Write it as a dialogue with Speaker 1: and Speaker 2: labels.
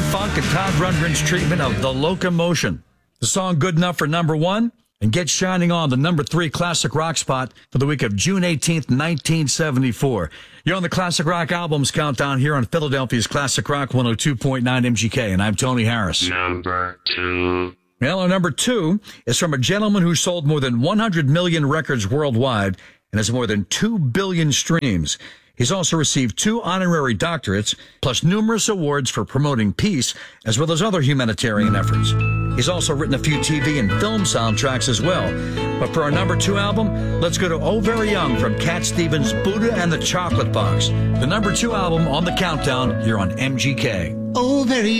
Speaker 1: Funk and Todd Rundgren's treatment of The Locomotion. The song good enough for number one and gets shining on the number 3 classic rock spot for the week of June 18th, 1974. You're on the Classic Rock Albums Countdown here on Philadelphia's Classic Rock 102.9 MGK, and I'm Tony Harris.
Speaker 2: Number 2.
Speaker 1: Well, our number 2 is from a gentleman who sold more than 100 million records worldwide and has more than 2 billion streams. He's also received 2 honorary doctorates, plus numerous awards for promoting peace, as well as other humanitarian efforts. He's also written a few TV and film soundtracks as well. But for our number 2 album, let's go to Oh Very Young from Cat Stevens' Buddha and the Chocolate Box. The number 2 album on the countdown here on MGK.
Speaker 3: Oh, very